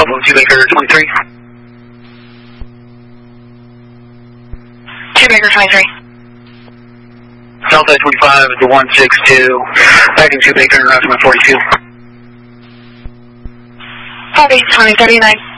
Bravo, 2 Baker 23. 2 Baker 23. Southside 25 at the 162. Backing 2 Baker, Roger 42. Southeast 2039.